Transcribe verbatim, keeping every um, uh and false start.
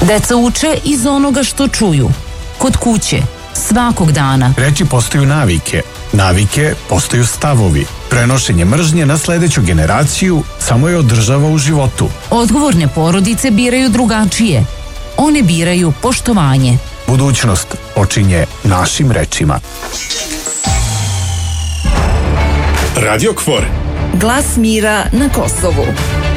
Deca uče iz onoga što čuju. Kod kuće, svakog dana. Reči postaju navike. Navike postaju stavovi. Prenošenje mržnje na sledeću generaciju samo je održava u životu. Odgovorne porodice biraju drugačije. One biraju poštovanje. Budućnost počinje našim rečima. Radio Kvor. Glas mira na Kosovu.